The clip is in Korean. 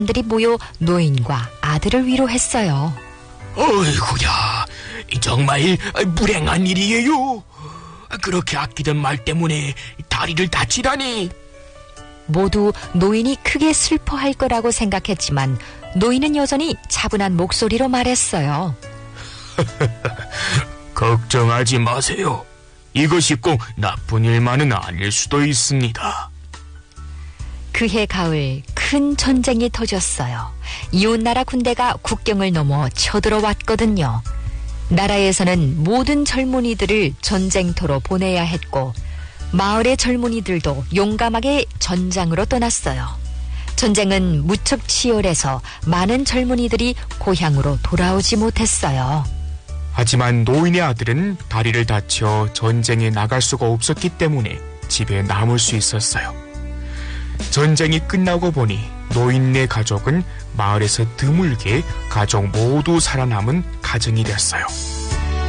들이 모여 노인과 아들을 위로했어요. 어이구야, 정말 불행한 일이에요. 그렇게 아끼던 말 때문에 다리를 다치다니. 모두 노인이 크게 슬퍼할 거라고 생각했지만 노인은 여전히 차분한 목소리로 말했어요. 걱정하지 마세요. 이것이 꼭 나쁜 일만은 아닐 수도 있습니다. 그해 가을 큰 전쟁이 터졌어요. 이웃나라 군대가 국경을 넘어 쳐들어왔거든요. 나라에서는 모든 젊은이들을 전쟁터로 보내야 했고 마을의 젊은이들도 용감하게 전장으로 떠났어요. 전쟁은 무척 치열해서 많은 젊은이들이 고향으로 돌아오지 못했어요. 하지만 노인의 아들은 다리를 다쳐 전쟁에 나갈 수가 없었기 때문에 집에 남을 수 있었어요. 전쟁이 끝나고 보니 노인네 가족은 마을에서 드물게 가족 모두 살아남은 가정이 됐어요.